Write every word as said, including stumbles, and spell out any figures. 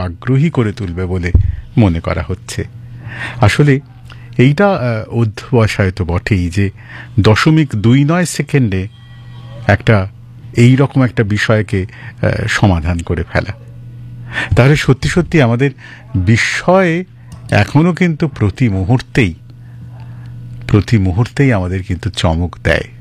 আগ্রহী করে তুলবে বলে মনে করা হচ্ছে। আসলে এইটা অধ্যবসায় তো বটেই যে দশমিক দুই নয় সেকেন্ডে একটা এই রকম একটা বিষয়কে সমাধান করে ফেলা। তাহলে সত্যি সত্যি আমাদের বিস্ময়ে এখনো কিন্তু প্রতি মুহূর্তেই প্রতি মুহূর্তেই আমাদের কিন্তু চমক দেয়।